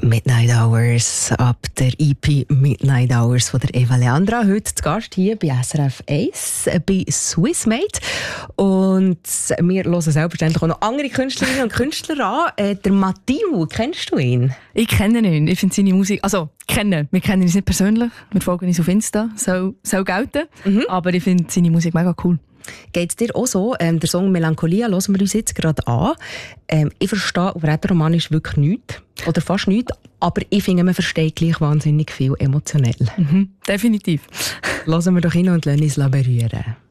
Midnight Hours ab der EP Midnight Hours von der Eva Leandra. Heute zu Gast hier bei SRF 1 bei Swissmade. Und wir hören selbstverständlich auch noch andere Künstlerinnen und Künstler an. Der Matthieu, kennst du ihn? Ich kenne ihn. Ich finde seine Musik... Also, wir kennen uns nicht persönlich. Wir folgen uns auf Insta. Soll gelten. Aber ich finde seine Musik mega cool. Geht es dir auch so? Der Song «Melancholia» hören wir uns jetzt gerade an. Ich verstehe auf Rätoromanisch wirklich nichts. Oder fast nichts. Aber ich finde, man versteht gleich wahnsinnig viel emotionell. Definitiv. Hören wir doch hin und lassen uns berühren.